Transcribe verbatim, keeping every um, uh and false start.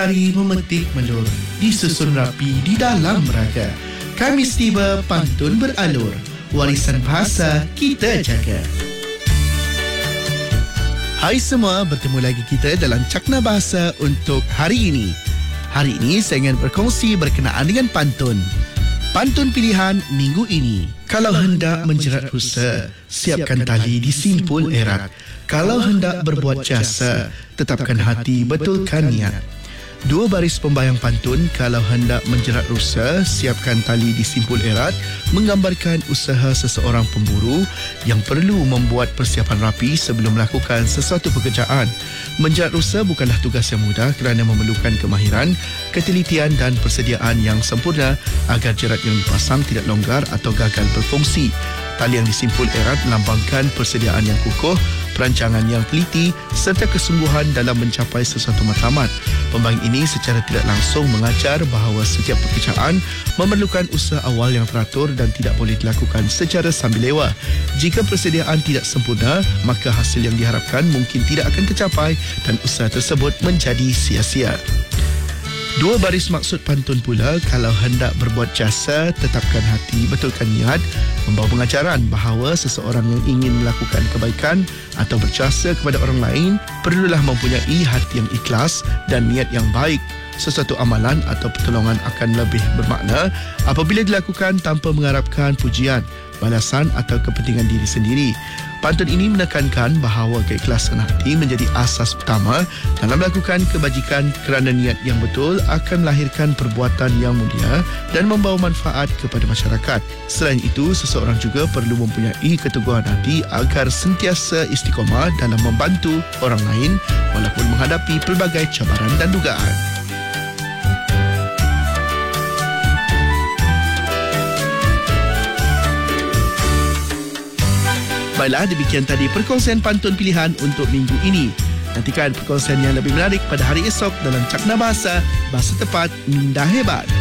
Hari memetik melur, disusun rapi di dalam raga. Kamis tiba, pantun beralur, warisan bahasa kita jaga. Hai semua, bertemu lagi kita dalam Cakna Bahasa untuk hari ini. Hari ini saya ingin berkongsi berkenaan dengan pantun. Pantun pilihan minggu ini. Kalau hendak menjerat rusa, siapkan tali disimpul erat. Kalau hendak berbuat jasa, tetapkan hati, betulkan niat. Dua baris pembayang pantun kalau hendak menjerat rusa, siapkan tali disimpul erat menggambarkan usaha seseorang pemburu yang perlu membuat persiapan rapi sebelum melakukan sesuatu pekerjaan. Menjerat rusa bukanlah tugas yang mudah kerana memerlukan kemahiran, ketelitian dan persediaan yang sempurna agar jerat yang dipasang tidak longgar atau gagal berfungsi. Tali yang disimpul erat melambangkan persediaan yang kukuh, perancangan yang teliti serta kesungguhan dalam mencapai sesuatu matlamat. Pembayang ini secara tidak langsung mengajar bahawa setiap pekerjaan memerlukan usaha awal yang teratur dan tidak boleh dilakukan secara sambil lewa. Jika persediaan tidak sempurna, maka hasil yang diharapkan mungkin tidak akan tercapai dan usaha tersebut menjadi sia-sia. Dua baris maksud pantun pula, kalau hendak berbuat jasa, tetapkan hati, betulkan niat, membawa pengajaran bahawa seseorang yang ingin melakukan kebaikan atau berjasa kepada orang lain perlulah mempunyai hati yang ikhlas dan niat yang baik. Sesuatu amalan atau pertolongan akan lebih bermakna apabila dilakukan tanpa mengharapkan pujian, balasan atau kepentingan diri sendiri. Pantun ini menekankan bahawa keikhlasan hati menjadi asas utama dalam melakukan kebajikan kerana niat yang betul akan melahirkan perbuatan yang mulia dan membawa manfaat kepada masyarakat. Selain itu, seseorang juga perlu mempunyai keteguhan hati agar sentiasa istiqomah dalam membantu orang lain walaupun menghadapi pelbagai cabaran dan dugaan. Baiklah, demikian tadi perkongsian pantun pilihan untuk minggu ini. Nantikan perkongsian yang lebih menarik pada hari esok dalam Cakna Bahasa, Bahasa Tepat, Minda Hebat.